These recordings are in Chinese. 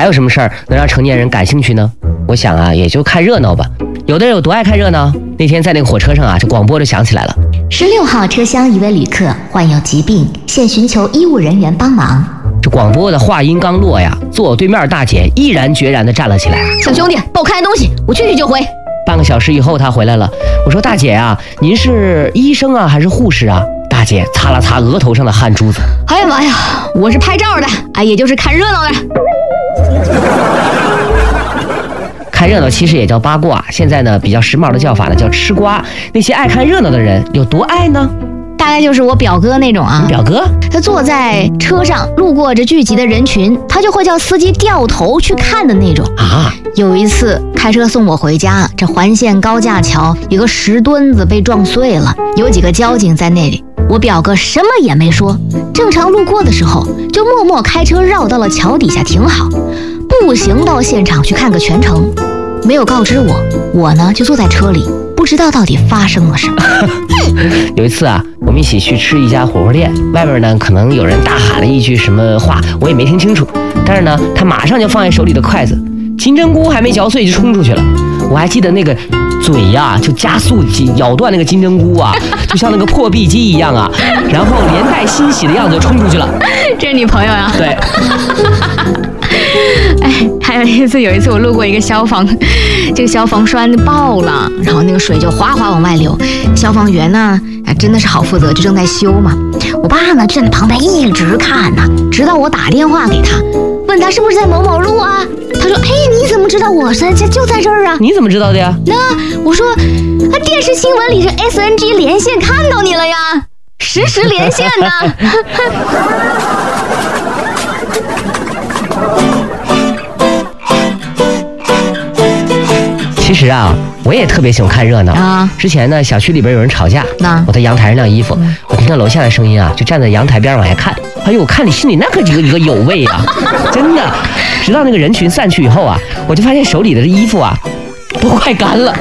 还有什么事儿能让成年人感兴趣呢？我想啊，也就看热闹吧。有的人有多爱看热闹？那天在那个火车上啊，这广播就响起来了 ：16号车厢一位旅客患有疾病，现寻求医务人员帮忙。 这广播的话音刚落呀，坐我对面的大姐毅然决然地站了起来。 小兄弟，帮我看东西，我去就回。 半个小时以后，她回来了。我说大姐啊，您是医生啊还是护士啊？大姐擦了擦额头上的汗珠子。 哎呀妈呀，我是拍照的，也就是看热闹的。 看热闹其实也叫八卦，现在呢比较时髦的叫法呢叫吃瓜。那些爱看热闹的人有多爱呢？ 大概就是我表哥那种啊。 表哥他坐在车上，路过这聚集的人群，他就会叫司机掉头去看的那种啊。 有一次开车送我回家，这环线高架桥一个石墩子被撞碎了，有几个交警在那里，我表哥什么也没说，正常路过的时候就默默开车绕到了桥底下停好，步行到现场去看个全程，没有告知我呢就坐在车里，不知道到底发生了什么。 有一次啊，我们一起去吃一家火锅店，外面呢可能有人大喊了一句什么话，我也没听清楚，但是呢他马上就放下手里的筷子，金针菇还没嚼碎就冲出去了。我还记得那个嘴呀，就加速咬断那个金针菇啊，就像那个破壁机一样啊，然后连带欣喜的样子就冲出去了。 这是你朋友呀？ 对。 还有一次我路过一个消防，这个消防栓爆了，然后那个水就哗哗往外流，消防员呢真的是好负责，就正在修嘛。我爸呢就在旁边一直看呢，直到我打电话给他，问他是不是在某某路啊？他说：“你怎么知道我就在这儿啊？” 你怎么知道的呀？ 那我说，电视新闻里这 SNG 连线看到你了呀，实时连线呢。 其实啊，我也特别喜欢看热闹啊。之前呢，小区里边有人吵架，我在阳台上晾衣服，我听到楼下的声音啊，就站在阳台边往下看。哎呦，我看你心里那可几个有味啊，真的。直到那个人群散去以后啊，我就发现手里的衣服啊，都快干了。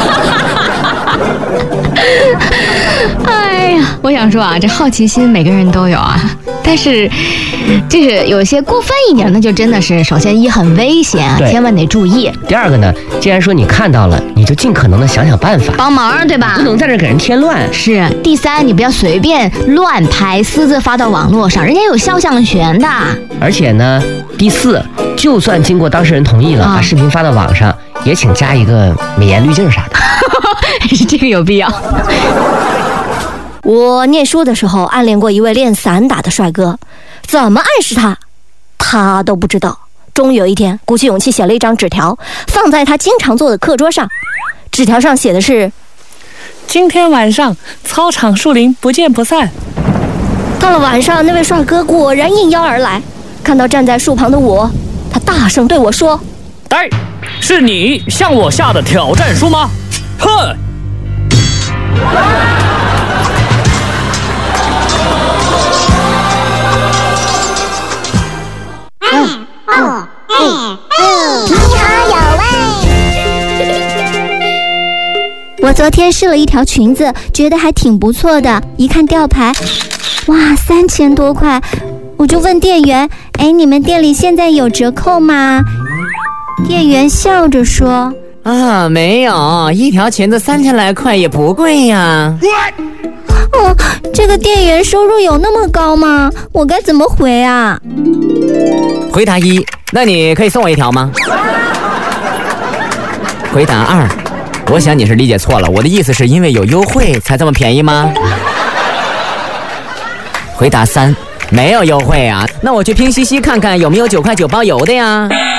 哎呀，我想说啊，这好奇心每个人都有啊，但是就是有些过分一点，那就真的是首先一很危险，千万得注意。 第二个呢，既然说你看到了，你就尽可能的想想办法帮忙，对吧？ 不能在这给人添乱。 是。第三，你不要随便乱拍私自发到网络上，人家有肖像权的。 而且呢，第四，就算经过当事人同意了，把视频发到网上，也请加一个美颜滤镜啥的。 这个有必要。 我念书的时候暗恋过一位练散打的帅哥，怎么暗示他都不知道。终于有一天鼓起勇气写了一张纸条，放在他经常坐的课桌上。纸条上写的是： 今天晚上操场树林不见不散。 到了晚上，那位帅哥果然应邀而来，看到站在树旁的我，他大声对我说： 哎，是你向我下的挑战书吗？哼！ 你好有味。 我昨天试了一条裙子，觉得还挺不错的，一看吊牌，哇，3000多块，我就问店员：“哎，你们店里现在有折扣吗？”店员笑着说：“ 啊，没有，一条裙子3000来块也不贵呀。” 这个店员收入有那么高吗？我该怎么回啊？ 回答1，那你可以送我一条吗？回答2，我想你是理解错了，我的意思是因为有优惠才这么便宜吗？回答3，没有优惠啊，那我去拼夕夕看看有没有9块9包邮的呀。